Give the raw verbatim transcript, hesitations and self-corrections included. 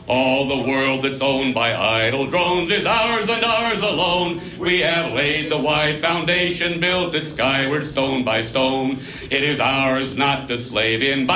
All the world that's owned by idle drones is ours and ours alone. We have laid the wide foundation, built it skyward stone by stone. It is ours not to slave in by